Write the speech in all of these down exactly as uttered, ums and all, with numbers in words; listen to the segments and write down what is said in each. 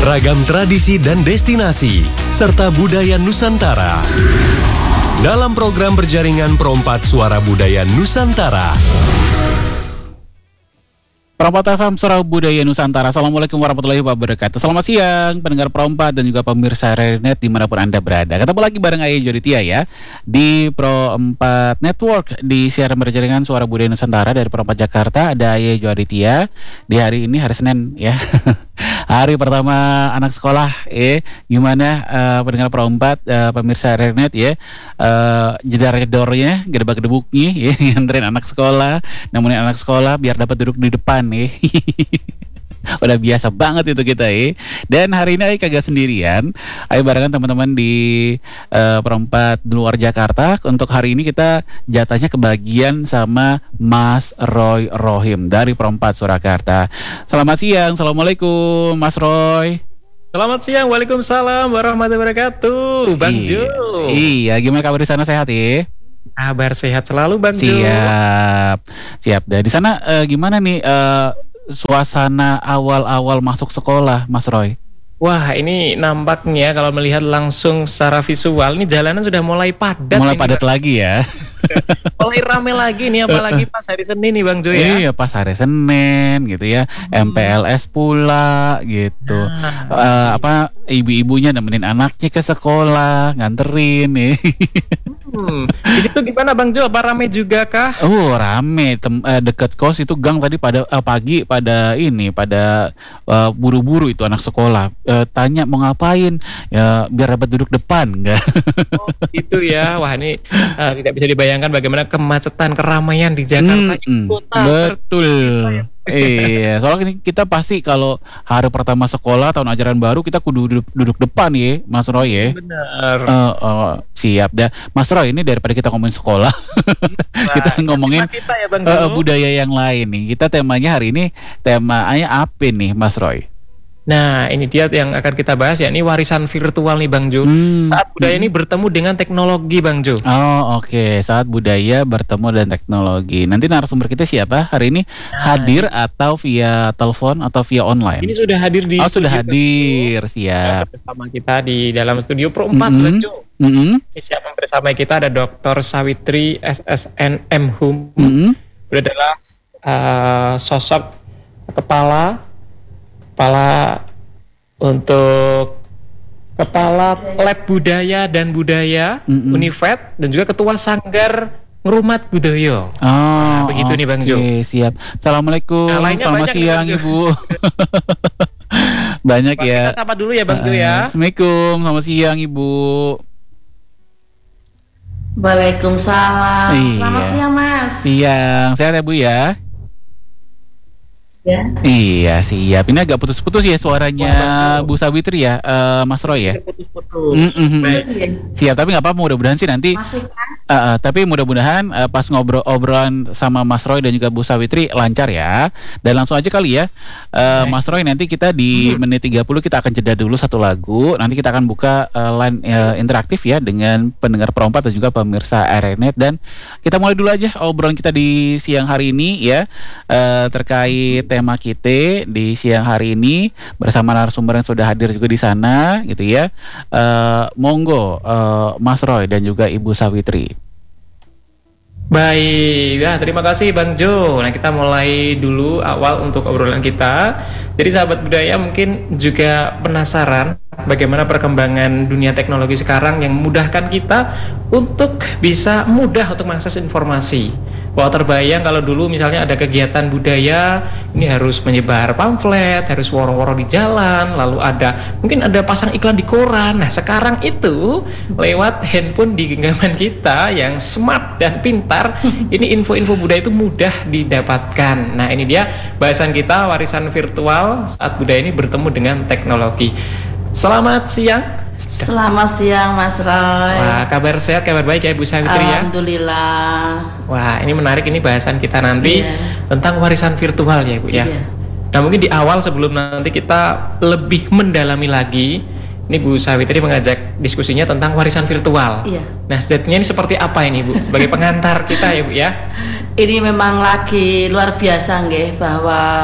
Ragam tradisi dan destinasi, serta budaya Nusantara. Dalam program berjaringan Perompat Suara Budaya Nusantara. Perompat F M Suara Budaya Nusantara. Assalamualaikum warahmatullahi wabarakatuh. Selamat siang pendengar Perompat dan juga pemirsa Renet dimanapun Anda berada. Ketemu lagi bareng Ayah Joditia ya di Perompat Network di siaran berjaringan Suara Budaya Nusantara dari Perompat Jakarta. Ada Ayah Joditia di hari ini, hari Senin ya. Hari pertama anak sekolah, eh gimana uh, pendengar Perompat, uh, pemirsa Renet ya, uh, jedar-jedornya, gedebak-gedebuknya ya, nganterin anak sekolah, nemenin anak sekolah biar dapat duduk di depan ya. Udah biasa banget itu kita ya. Dan hari ini Ayo kagak sendirian, Ayo barengan teman-teman di uh, Perompat di luar Jakarta. Untuk hari ini kita jatahnya kebagian sama Mas Roy Rohim dari Perompat Surakarta. Selamat siang, assalamualaikum Mas Roy. Selamat siang, waalaikumsalam warahmatullahi wabarakatuh, Bang Iya. Jo. Iya, gimana kabar di sana, sehat ya? Kabar sehat selalu, Bang Jo. Siap, siap. Dan di sana uh, gimana nih uh, suasana awal-awal masuk sekolah, Mas Roy? Wah, ini nampaknya kalau melihat langsung secara visual, ini jalanan sudah mulai padat. Mulai ini, padat Bang. lagi ya? Mulai rame lagi nih, apalagi pas hari Senin nih, Bang Jo ya. Iya, pas hari Senin gitu ya, hmm. M P L S pula gitu. Nah. Uh, apa ibu-ibunya nemenin anaknya ke sekolah, nganterin nih. Hmm. Di situ gimana Bang Jo? Apa rame juga kah? Oh, rame. Tem- uh, deket kos itu gang tadi pada uh, pagi pada ini pada uh, buru-buru itu anak sekolah. Uh, tanya mau ngapain? Ya biar dapat duduk depan, enggak? Oh, itu ya. Wah, ini uh, tidak bisa dibayangkan bagaimana kemacetan keramaian di Jakarta hmm, kota. Betul. Iya, soalnya kita pasti kalau hari pertama sekolah tahun ajaran baru kita kudu duduk, duduk depan ya, Mas Roy ya. Benar. Uh, uh, siap dah, Mas Roy. Ini daripada kita ngomongin sekolah, nah, kita ngomongin kita ya, Bang uh, budaya yang lain nih. Kita temanya hari ini temanya apa nih, Mas Roy? Nah, ini dia yang akan kita bahas ya. Ini warisan virtual nih, Bang Jo. Hmm. Saat budaya hmm. ini bertemu dengan teknologi, Bang Jo. Oh, oke. Okay. Saat budaya bertemu dengan teknologi. Nanti narasumber kita siapa hari ini? Nah, hadir atau via telepon atau via online? Ini sudah hadir di Oh, sudah hadir. Siap. Bersama kita di dalam studio Perompat, mm-hmm. Bang Jo. Mm-hmm. Siapa bersama kita ada Doktor Sawitri S S N M Hum. Mm-hmm. Beliau adalah uh, sosok kepala Kepala untuk Kepala Lab Budaya dan Budaya mm-hmm. Univet dan juga Ketua Sanggar Ngrumat Budaya. Oh, nah, begitu okay, nih Bang Jo. Siap. Assalamualaikum. Nah, selamat siang nih, Ibu. Banyak Pak, ya. Kita sapa dulu ya Bang Jo uh, ya. Assalamualaikum. Selamat siang Ibu. Waalaikumsalam. Iya. Selamat siang Mas. Siang. Sehat ya Bu ya? Ya. Iya siap. Ini agak putus-putus ya suaranya Bu Sawitri ya, uh, Mas Roy ya. Putus-putus. Mm-hmm. Siap, tapi nggak apa-apa. Mudah-mudahan sih nanti. Masih kan? Uh, uh, tapi mudah-mudahan uh, pas ngobrol-obrolan sama Mas Roy dan juga Bu Sawitri lancar ya. Dan langsung aja kali ya, uh, Mas Roy, nanti kita di hmm. menit tiga puluh kita akan jeda dulu satu lagu. Nanti kita akan buka uh, line uh, interaktif ya dengan pendengar Perompat dan juga pemirsa Renet. Dan kita mulai dulu aja obrolan kita di siang hari ini ya, uh, terkait tema kita di siang hari ini bersama narasumber yang sudah hadir juga di sana gitu ya. Uh, monggo uh, Mas Roy dan juga Ibu Sawitri. Baik, ya, terima kasih Bang Jo. Nah, kita mulai dulu awal untuk obrolan kita. Jadi sahabat budaya mungkin juga penasaran bagaimana perkembangan dunia teknologi sekarang yang memudahkan kita untuk bisa mudah untuk mengakses informasi. Wah, terbayang kalau dulu misalnya ada kegiatan budaya, ini harus menyebar pamflet, harus woro-woro di jalan, lalu ada mungkin ada pasang iklan di koran. Nah, sekarang itu lewat handphone di genggaman kita yang smart dan pintar, ini info-info budaya itu mudah didapatkan. Nah, ini dia bahasan kita, warisan virtual saat budaya ini bertemu dengan teknologi. Selamat siang. Selamat siang Mas Roy. Wah, kabar sehat, kabar baik ya Bu Sawitri ya. Alhamdulillah. Wah, ini menarik, ini bahasan kita nanti yeah. tentang warisan virtual ya Bu ya. Yeah. Nah, mungkin di awal sebelum nanti kita lebih mendalami lagi, ini Bu Sawitri mengajak diskusinya tentang warisan virtual. Iya. Nah, statementnya ini seperti apa ini Bu? Sebagai pengantar kita ya Bu ya. Ini memang lagi luar biasa nggih, bahwa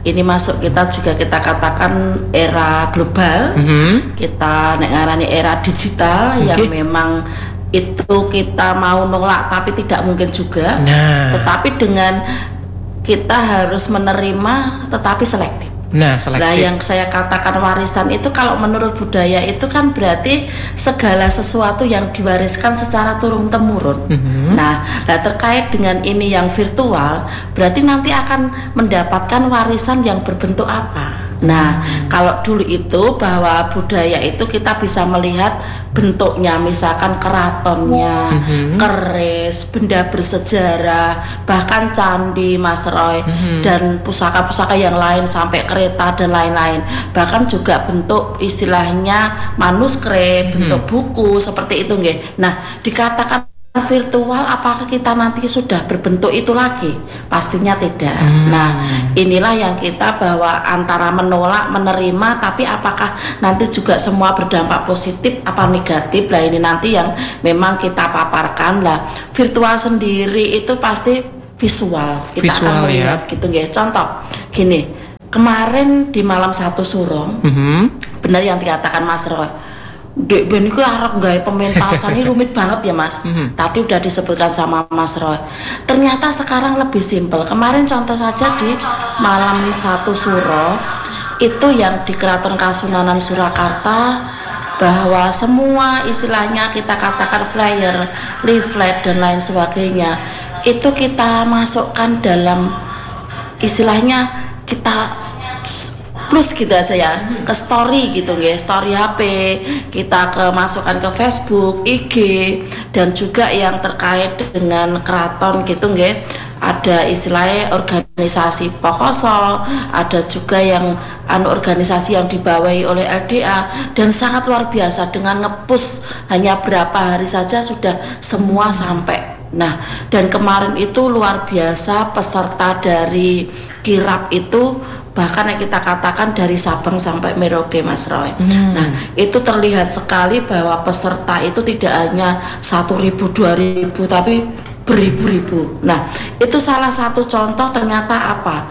ini masuk kita juga kita katakan era global. Mhm. Kita nek ngarani era digital Oke. yang memang itu kita mau nolak tapi tidak mungkin juga. Nah. Tetapi dengan kita harus menerima tetapi selektif. Nah, selektif. Nah, yang saya katakan warisan itu kalau menurut budaya itu kan berarti segala sesuatu yang diwariskan secara turun temurun. Mhm. Nah, nah terkait dengan ini yang virtual, berarti nanti akan mendapatkan warisan yang berbentuk apa? Nah, kalau dulu itu bahwa budaya itu kita bisa melihat bentuknya, misalkan keratonnya, Mhm. keris, benda bersejarah, bahkan candi, Mas Roy, dan pusaka-pusaka yang lain sampai kereta dan lain-lain. Bahkan juga bentuk istilahnya manuskrip, bentuk buku seperti itu nggih. Nah, dikatakan virtual apakah kita nanti sudah berbentuk itu lagi? Pastinya tidak. Nah, inilah yang kita bahwa antara menolak, menerima, tapi apakah nanti juga semua berdampak positif apa negatif? Lah ini nanti yang memang kita paparkan lah. Virtual sendiri itu pasti visual. Kita Visual, akan ya. melihat gitu nggih. Contoh gini, kemarin di malam satu suro, Mhm. benar yang dikatakan Mas Roy. Dek Ben itu arep gawe pementasan ini rumit banget ya Mas. Tadi udah disebutkan sama Mas Roy. Ternyata sekarang lebih simpel. Kemarin contoh saja di malam satu suro itu yang di Keraton Kasunanan Surakarta, bahwa semua istilahnya kita katakan flyer, leaflet dan lain sebagainya itu kita masukkan dalam istilahnya kita plus gitu aja ya, ke story gitu nggih, story H P, kita ke masukkan ke Facebook, I G, dan juga yang terkait dengan keraton gitu nggih. Ada istilahnya organisasi Pokoso, ada juga yang anu organisasi yang dibawahi oleh L D A, dan sangat luar biasa dengan ngepush hanya berapa hari saja sudah semua sampai. Nah, dan kemarin itu luar biasa peserta dari kirap itu bahkan yang kita katakan dari Sabang sampai Merauke, Mas Roy. Hmm. Nah, itu terlihat sekali bahwa peserta itu tidak hanya satu ribu, dua ribu, tapi beribu-ribu. Nah, itu salah satu contoh ternyata apa?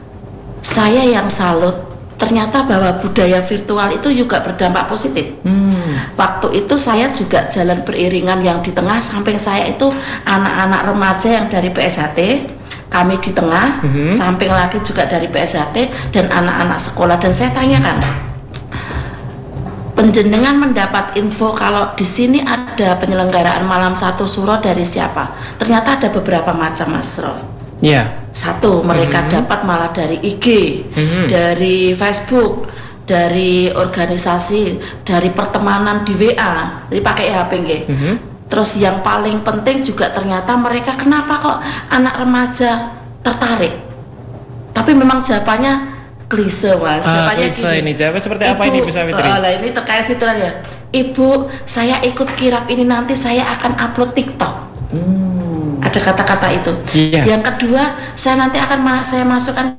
Saya yang salut, ternyata bahwa budaya virtual itu juga berdampak positif. Hmm. Waktu itu saya juga jalan beriringan yang di tengah, samping saya itu anak-anak remaja yang dari P S H T, kami di tengah, Mhm. samping lagi juga dari P S H T dan anak-anak sekolah, dan saya tanyakan, penjenengan mendapat info kalau di sini ada penyelenggaraan malam satu suro dari siapa? Ternyata ada beberapa macam, Mas Roy. Ya. Satu, mereka dapat malah dari I G, Mhm. dari Facebook, dari organisasi, dari pertemanan di W A, jadi pakai H P nggih. Mhm. Terus yang paling penting juga ternyata mereka kenapa kok anak remaja tertarik? Tapi memang jawabannya klise, Mas. Ah, Jawabannya klise gini, ini. Jawabannya seperti apa ini, Bu Sawitri? eh, lah ini terkait fitur ya. Ibu, saya ikut kirap ini nanti saya akan upload TikTok. Ada kata-kata itu. Iya. Yang kedua, saya nanti akan ma- saya masukkan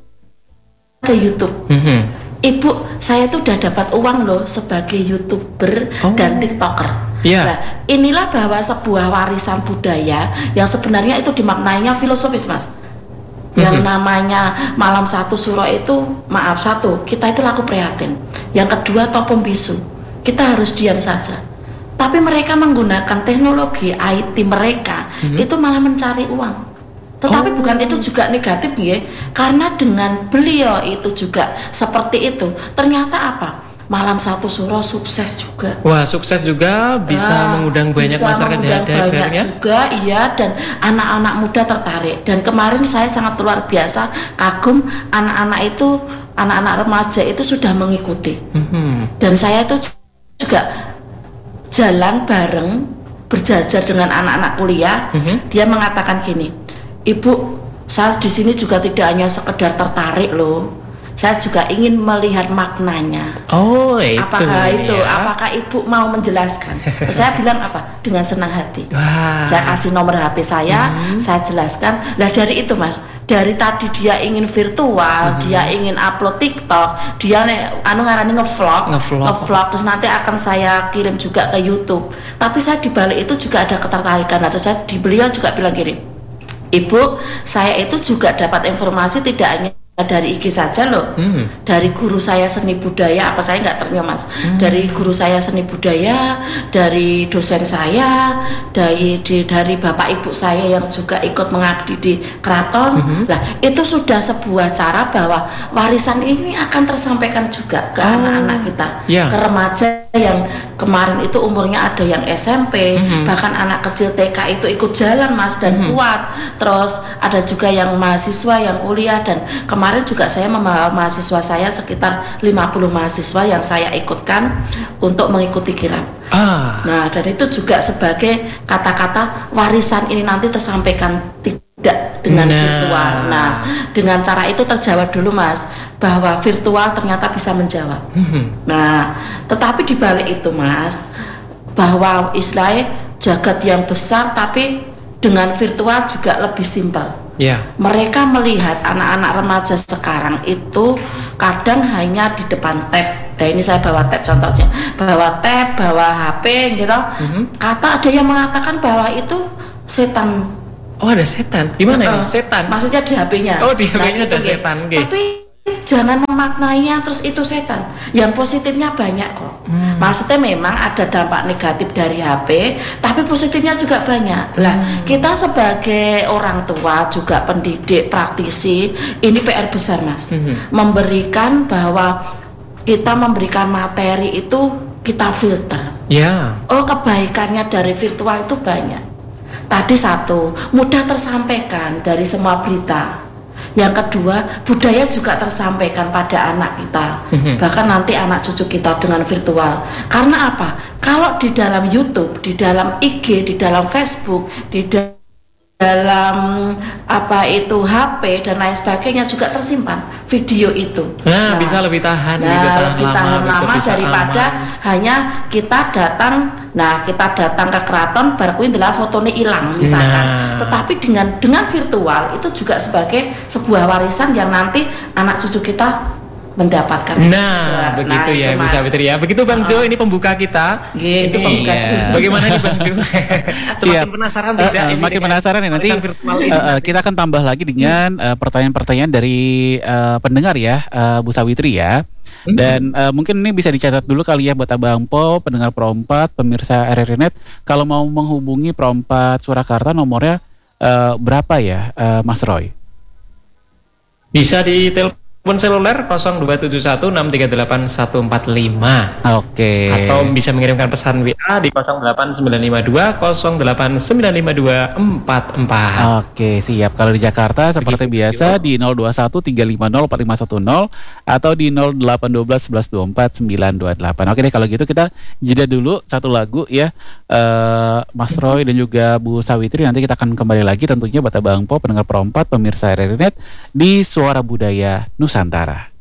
ke YouTube. Mhm. Ibu, saya tuh udah dapat uang loh sebagai YouTuber Oh. dan TikToker. Iya. Nah, inilah bahwa sebuah warisan budaya yang sebenarnya itu dimaknainya filosofis, Mas. Yang namanya malam satu suro itu, maaf, satu, kita itu laku prihatin. Yang kedua, topeng bisu. Kita harus diam saja. Tapi mereka menggunakan teknologi I T mereka itu malah mencari uang. Tetapi bukan itu juga negatif ya, karena dengan beliau itu juga seperti itu. Ternyata apa? Malam satu suro sukses juga. Wah, sukses juga, bisa Ah, mengundang banyak bisa masyarakat mengundang banyak daerahnya. juga, iya, dan anak-anak muda tertarik. Dan kemarin saya sangat luar biasa kagum anak-anak itu, anak-anak remaja itu sudah mengikuti. Mhm. Dan saya itu juga jalan bareng berjajar dengan anak-anak kuliah. Mhm. Dia mengatakan gini, Ibu, saya di sini juga tidak hanya sekedar tertarik loh. Saya juga ingin melihat maknanya. Oh, itu. Apakah itu? ya. Apakah ibu mau menjelaskan? Saya bilang apa? Dengan senang hati. Wah. Saya kasih nomor H P saya, saya jelaskan. Lah dari itu, Mas, dari tadi dia ingin virtual, dia ingin upload TikTok, dia nih, anu ngarani ngevlog, Ngevlog. ngevlog, terus nanti akan saya kirim juga ke YouTube. Tapi saya di balik itu juga ada ketertarikan. Terus saya di beliau juga bilang gini, Ibu, saya itu juga dapat informasi tidak hanya dari I G saja loh, hmm. dari guru saya seni budaya, apa saya nggak ternyata mas, hmm. dari guru saya seni budaya, dari dosen saya, dari di, dari bapak ibu saya yang juga ikut mengabdi di keraton, hmm. lah itu sudah sebuah cara bahwa warisan ini akan tersampaikan juga ke oh. anak-anak kita, yeah. ke remaja yang kemarin itu umurnya ada yang S M P, hmm. bahkan anak kecil T K itu ikut jalan mas dan hmm. kuat, terus ada juga yang mahasiswa yang kuliah dan kemarin Kemarin juga saya membawa mahasiswa saya sekitar lima puluh mahasiswa yang saya ikutkan untuk mengikuti kirap. Ah. Nah, dan itu juga sebagai kata-kata warisan ini nanti tersampaikan tidak dengan nah. virtual. Nah, dengan cara itu terjawab dulu Mas bahwa virtual ternyata bisa menjawab. Mm-hmm. Nah, tetapi di balik itu Mas bahwa istilahnya jagat yang besar tapi dengan virtual juga lebih simpel. Yeah. Mereka melihat anak-anak remaja sekarang itu kadang hanya di depan tab. Nah ini saya bawa tab contohnya, bawa tab, bawa H P gitu. Mm-hmm. Kata ada yang mengatakan bahwa itu setan. Oh ada setan? Gimana uh, ini? Setan? Maksudnya di H P-nya. Oh di H P-nya nah, ada gitu, setan. Okay. Tapi jangan memaknainya terus itu setan. Yang positifnya banyak kok. Hmm. Maksudnya memang ada dampak negatif dari H P, tapi positifnya juga banyak. Lah, hmm. kita sebagai orang tua juga pendidik, praktisi, ini P R besar Mas. Hmm. Memberikan bahwa kita memberikan materi itu kita filter. Ya. Yeah. Oh, kebaikannya dari virtual itu banyak. Tadi satu, mudah tersampaikan dari semua berita. Yang kedua, budaya juga tersampaikan pada anak kita, mm-hmm. bahkan nanti anak cucu kita dengan virtual. Karena apa? Kalau di dalam YouTube, di dalam I G, di dalam Facebook, di da- dalam apa itu H P dan lain sebagainya juga tersimpan video itu. Nah, nah bisa lebih tahan, nah, lebih tahan lebih tahan lama, lama daripada aman. Hanya kita datang. Nah, kita datang ke keraton baru adalah fotonya hilang misalkan. Nah. Tetapi dengan dengan virtual itu juga sebagai sebuah warisan yang nanti anak cucu kita mendapatkan. Nah, juga. Begitu nah, ya Bu Sawitri ya. Begitu Bang uh-uh. Jo, ini pembuka kita. Gini. Itu pembuka. Iya. Bagaimana nih Bang Jo? Semakin penasaran tidak? Uh, uh, makin penasaran ya nanti uh, uh, kita akan tambah lagi dengan uh, pertanyaan-pertanyaan dari uh, pendengar ya, uh, Bu Sawitri ya. Dan uh, mungkin ini bisa dicatat dulu kali ya buat Abang Po, pendengar Pro empat, pemirsa R R I Net. Kalau mau menghubungi Pro empat Surakarta nomornya uh, berapa ya, uh, Mas Roy? Bisa di telepon seluler nol dua tujuh satu enam tiga delapan satu empat lima. Oke. Atau bisa mengirimkan pesan W A di nol delapan sembilan lima dua nol delapan sembilan lima dua empat empat. Oke, siap. Kalau di Jakarta seperti begitu, biasa di nol dua satu tiga lima nol empat lima satu nol atau di nol delapan satu dua satu satu dua empat sembilan dua delapan. Oke deh, kalau gitu kita jeda dulu satu lagu ya, uh, Mas Roy dan juga Bu Sawitri. Nanti kita akan kembali lagi tentunya buat Abang Po, pendengar Pro empat, pemirsa R R I Net di Suara Budaya Nusantara.